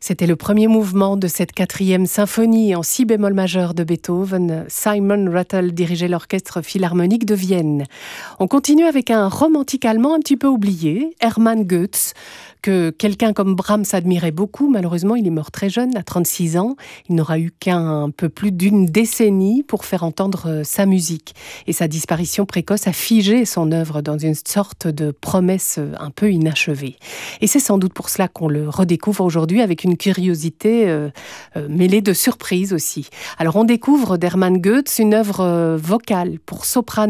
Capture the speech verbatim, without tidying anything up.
C'était le premier mouvement de cette quatrième symphonie en si bémol majeur de Beethoven. Simon Rattle dirigeait l'orchestre philharmonique de Vienne. On continue avec un romantique allemand un petit peu oublié, Hermann Goetz, que quelqu'un comme Brahms admirait beaucoup. Malheureusement, il est mort très jeune, à trente-six ans. Il n'aura eu qu'un peu plus d'une décennie pour faire entendre sa musique. Et sa disparition précoce a figé son œuvre dans une sorte de promesse un peu inachevée. Et c'est sans doute pour cela qu'on le redécouvre aujourd'hui avec une curiosité euh, euh, mêlée de surprise aussi. Alors on découvre d'Hermann Goetz une œuvre vocale pour soprano